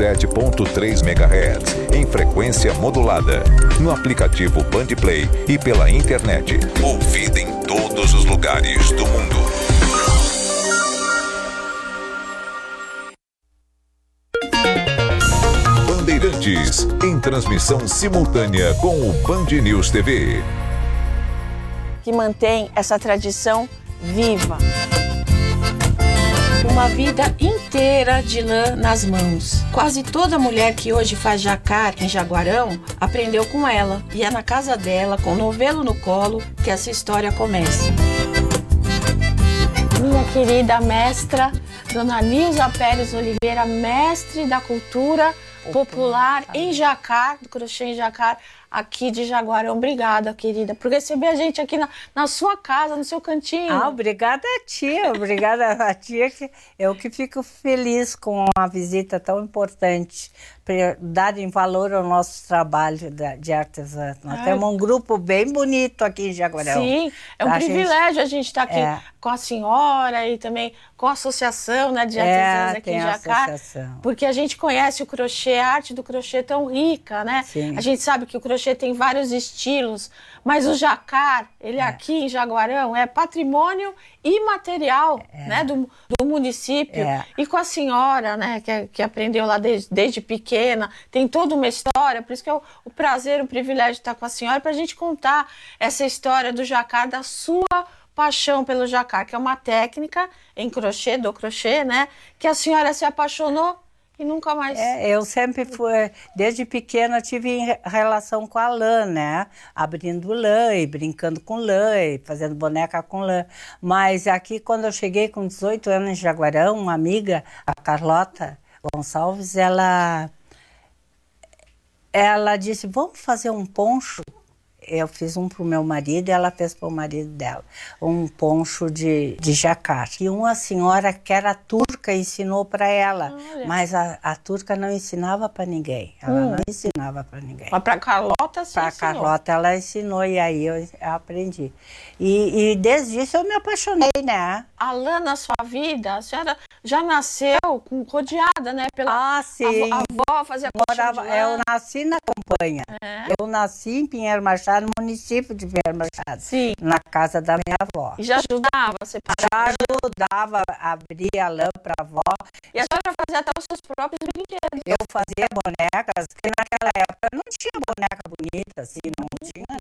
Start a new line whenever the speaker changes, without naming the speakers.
107.3 MHz em frequência modulada. No aplicativo Bandplay e pela internet. Ouvida em todos os lugares do mundo. Bandeirantes, em transmissão simultânea com o Band News TV.
Que mantém essa tradição viva. Uma vida inteira de lã nas mãos. Quase toda mulher que hoje faz jacar em Jaguarão aprendeu com ela. E é na casa dela, com o novelo no colo, que essa história começa. Minha querida mestra, Dona Nilza Pérez Oliveira, mestre da cultura popular em jacar, do crochê em jacar, aqui de Jaguarão. Obrigada, querida, por receber a gente aqui na sua casa, no seu cantinho.
Obrigada a tia, que eu que fico feliz com uma visita tão importante, para dar em valor ao nosso trabalho de artesã. Nós temos um grupo bem bonito aqui em Jaguarão.
Sim, é um privilégio a gente estar aqui com a senhora e também com a associação, né, de artesãs aqui em Jacar, porque a gente conhece o crochê, a arte do crochê tão rica, né? Sim. A gente sabe que o crochê tem vários estilos, mas o jacar, ele aqui em Jaguarão é patrimônio imaterial, né, do município. E com a senhora, né, que aprendeu lá desde pequena, tem toda uma história, por isso que é o prazer, o privilégio de estar com a senhora, para a gente contar essa história do jacar, da sua paixão pelo jacar, que é uma técnica em crochê, do crochê, né, que a senhora se apaixonou e nunca mais...
eu sempre fui, desde pequena tive relação com a lã, né? Abrindo lã e brincando com lã e fazendo boneca com lã. Mas aqui, quando eu cheguei com 18 anos em Jaguarão, uma amiga, a Carlota Gonçalves, ela disse, vamos fazer um poncho? Eu fiz um para o meu marido e ela fez para o marido dela. Um poncho de jacar. E uma senhora que era turca ensinou para ela. Olha. Mas a turca não ensinava para ninguém. Ela não ensinava para ninguém.
Mas para a Carlota, sim.
Para a Carlota ela ensinou e aí eu aprendi. E desde isso eu me apaixonei, né?
A lã na sua vida, a senhora já nasceu rodeada, né? Pela
sim.
A avó fazia
Morava, eu nasci na campanha. Eu nasci em Pinheiro Machado, no município de Pinheiro Machado. Sim. Na casa da minha avó.
E já ajudava você?
Já ajudava a abrir a lã para a avó.
E a senhora fazia até os seus próprios brinquedos.
Eu fazia bonecas, que naquela época não tinha boneca bonita, assim, não tinha